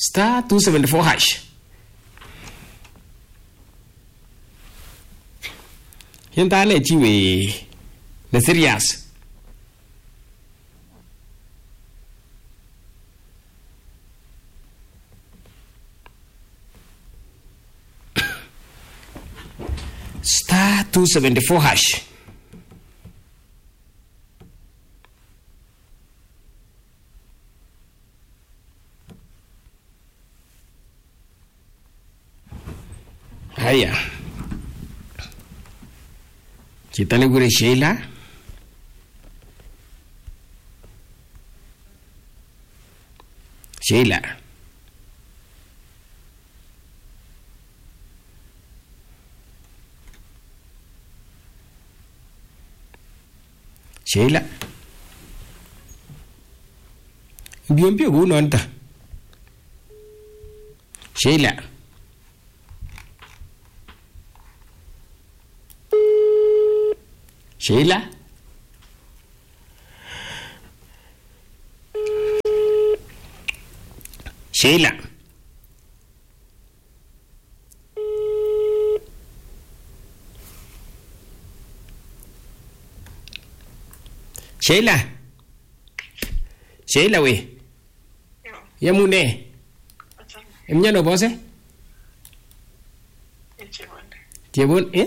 star 274 hash. Hinta ne chiwe na serious. Star 274 hash. Haya. Kita ni gure Sheila. Sheila. Sheila. Mbio guno anta. Sheila. Sheila. Sheila. Sheila. Sheila we. Yamune. Emnyano bose? Chebon eh?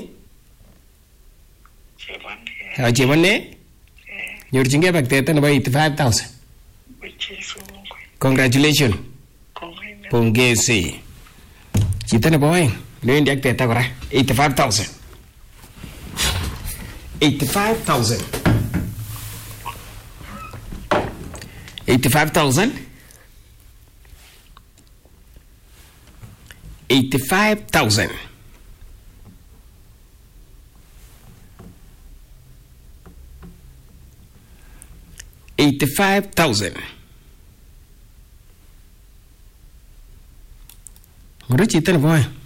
Chebonne? Nyorchinge bakteta nebo 85,000. Congratulations. Pongezi. Chito nebo oeng newendi ak teta kora 85,000. 85,000. 85,000. 85,000. 85,000. Ngoro chito nebo oeng.